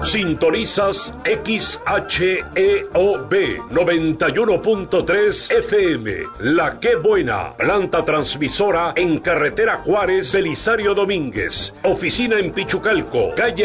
Sintonizas XHEOB 91.3 FM. La Qué Buena, planta transmisora en carretera Juárez, Belisario Domínguez. Oficina en Pichucalco, calle